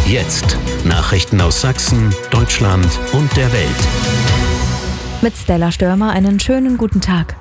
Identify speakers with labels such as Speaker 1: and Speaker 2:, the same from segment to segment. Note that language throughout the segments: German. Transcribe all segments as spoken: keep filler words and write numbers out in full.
Speaker 1: Jetzt Nachrichten aus Sachsen, Deutschland und der Welt.
Speaker 2: Mit Stella Störmer einen schönen guten Tag.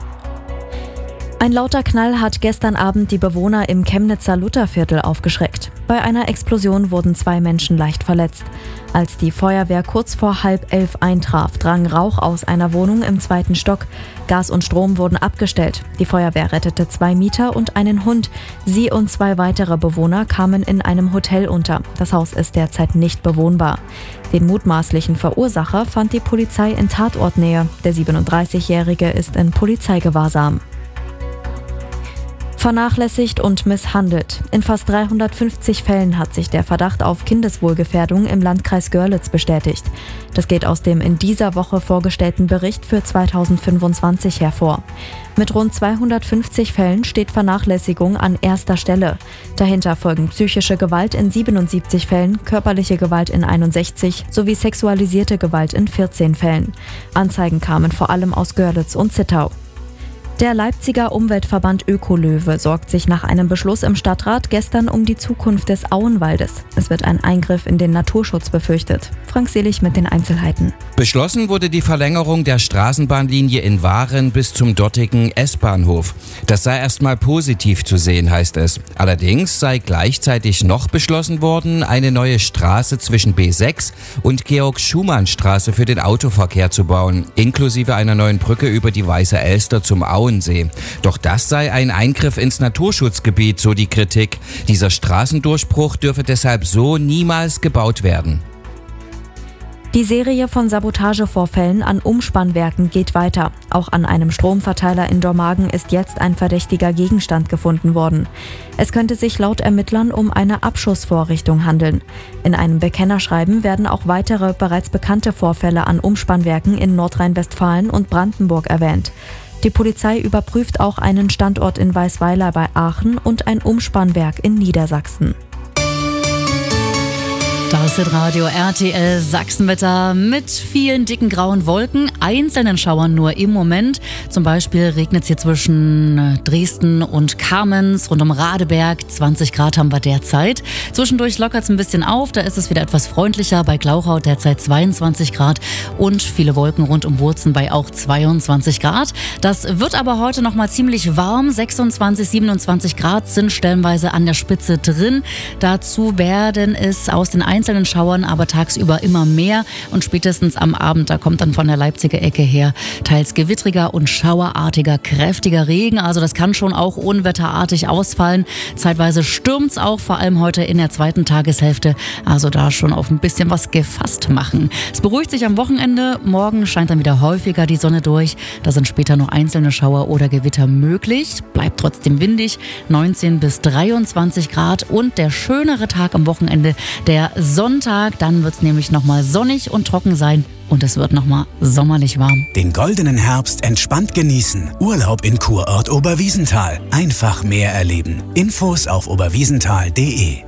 Speaker 2: Ein lauter Knall hat gestern Abend die Bewohner im Chemnitzer Lutherviertel aufgeschreckt. Bei einer Explosion wurden zwei Menschen leicht verletzt. Als die Feuerwehr kurz vor halb elf eintraf, drang Rauch aus einer Wohnung im zweiten Stock. Gas und Strom wurden abgestellt. Die Feuerwehr rettete zwei Mieter und einen Hund. Sie und zwei weitere Bewohner kamen in einem Hotel unter. Das Haus ist derzeit nicht bewohnbar. Den mutmaßlichen Verursacher fand die Polizei in Tatortnähe. Der siebenunddreißigjährige ist in Polizeigewahrsam. Vernachlässigt und misshandelt. In fast dreihundertfünfzig Fällen hat sich der Verdacht auf Kindeswohlgefährdung im Landkreis Görlitz bestätigt. Das geht aus dem in dieser Woche vorgestellten Bericht für zweitausendfünfundzwanzig hervor. Mit rund zweihundertfünfzig Fällen steht Vernachlässigung an erster Stelle. Dahinter folgen psychische Gewalt in siebenundsiebzig Fällen, körperliche Gewalt in einundsechzig sowie sexualisierte Gewalt in vierzehn Fällen. Anzeigen kamen vor allem aus Görlitz und Zittau. Der Leipziger Umweltverband Ökolöwe sorgt sich nach einem Beschluss im Stadtrat gestern um die Zukunft des Auenwaldes. Es wird ein Eingriff in den Naturschutz befürchtet. Frank Selig mit den Einzelheiten.
Speaker 3: Beschlossen wurde die Verlängerung der Straßenbahnlinie in Waren bis zum dortigen S-Bahnhof. Das sei erstmal positiv zu sehen, heißt es. Allerdings sei gleichzeitig noch beschlossen worden, eine neue Straße zwischen B sechs und Georg-Schumann-Straße für den Autoverkehr zu bauen, inklusive einer neuen Brücke über die Weiße Elster zum Auensee. Doch das sei ein Eingriff ins Naturschutzgebiet, so die Kritik. Dieser Straßendurchbruch dürfe deshalb so niemals gebaut werden.
Speaker 2: Die Serie von Sabotagevorfällen an Umspannwerken geht weiter. Auch an einem Stromverteiler in Dormagen ist jetzt ein verdächtiger Gegenstand gefunden worden. Es könnte sich laut Ermittlern um eine Abschussvorrichtung handeln. In einem Bekennerschreiben werden auch weitere bereits bekannte Vorfälle an Umspannwerken in Nordrhein-Westfalen und Brandenburg erwähnt. Die Polizei überprüft auch einen Standort in Weißweiler bei Aachen und ein Umspannwerk in Niedersachsen.
Speaker 4: Das ist Radio R T L Sachsenwetter mit vielen dicken grauen Wolken, einzelnen Schauern nur im Moment. Zum Beispiel regnet es hier zwischen Dresden und Kamenz, rund um Radeberg. zwanzig Grad haben wir derzeit. Zwischendurch lockert es ein bisschen auf, da ist es wieder etwas freundlicher. Bei Glauchau derzeit zweiundzwanzig Grad und viele Wolken rund um Wurzen bei auch zweiundzwanzig Grad. Das wird aber heute noch mal ziemlich warm. sechsundzwanzig, siebenundzwanzig Grad sind stellenweise an der Spitze drin. Dazu werden es aus den einzelnen Schauern aber tagsüber immer mehr und spätestens am Abend, da kommt dann von der Leipziger Ecke her teils gewittriger und schauerartiger, kräftiger Regen. Also das kann schon auch unwetterartig ausfallen. Zeitweise stürmt es auch, vor allem heute in der zweiten Tageshälfte. Also da schon auf ein bisschen was gefasst machen. Es beruhigt sich am Wochenende. Morgen scheint dann wieder häufiger die Sonne durch. Da sind später noch einzelne Schauer oder Gewitter möglich. Bleibt trotzdem windig. neunzehn bis dreiundzwanzig Grad und der schönere Tag am Wochenende, der Sonntag, dann wird es nämlich nochmal sonnig und trocken sein und es wird nochmal sommerlich warm.
Speaker 1: Den goldenen Herbst entspannt genießen. Urlaub in Kurort Oberwiesenthal. Einfach mehr erleben. Infos auf oberwiesenthal punkt de.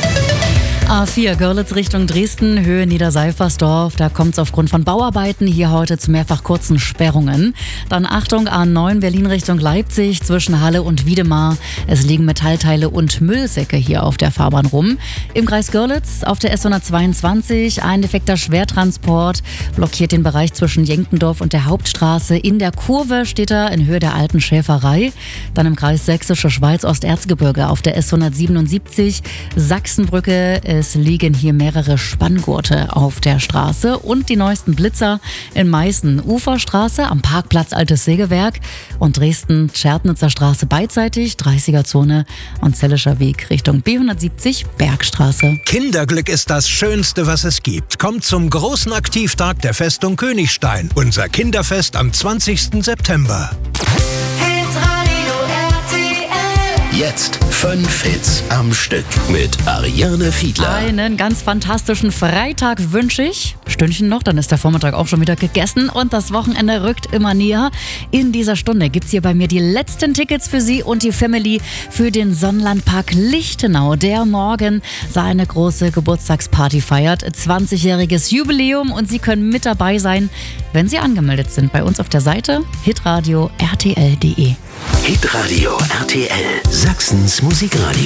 Speaker 4: A vier Görlitz Richtung Dresden, Höhe Niederseifersdorf. Da kommt es aufgrund von Bauarbeiten hier heute zu mehrfach kurzen Sperrungen. Dann Achtung, A neun Berlin Richtung Leipzig zwischen Halle und Wiedemar. Es liegen Metallteile und Müllsäcke hier auf der Fahrbahn rum. Im Kreis Görlitz auf der S hundertzweiundzwanzig ein defekter Schwertransport blockiert den Bereich zwischen Jenkendorf und der Hauptstraße. In der Kurve steht er in Höhe der alten Schäferei. Dann im Kreis Sächsische Schweiz Osterzgebirge auf der S hundertsiebenundsiebzig Sachsenbrücke. Es liegen hier mehrere Spanngurte auf der Straße und die neuesten Blitzer in Meißen. Uferstraße am Parkplatz Altes Sägewerk und Dresden Tschertnitzer Straße beidseitig, dreißiger Zone und Zellischer Weg Richtung B hundertsiebzig Bergstraße.
Speaker 5: Kinderglück ist das Schönste, was es gibt. Kommt zum großen Aktivtag der Festung Königstein. Unser Kinderfest am zwanzigsten September.
Speaker 1: Jetzt fünf Hits am Stück mit Ariane Fiedler.
Speaker 4: Einen ganz fantastischen Freitag wünsche ich. Stündchen noch, dann ist der Vormittag auch schon wieder gegessen und das Wochenende rückt immer näher. In dieser Stunde gibt's hier bei mir die letzten Tickets für Sie und die Family für den Sonnenlandpark Lichtenau, der morgen seine große Geburtstagsparty feiert. zwanzigjähriges Jubiläum und Sie können mit dabei sein, wenn Sie angemeldet sind bei uns auf der Seite hitradio r t l punkt de.
Speaker 1: Hitradio R T L, Sachsens Musikradio.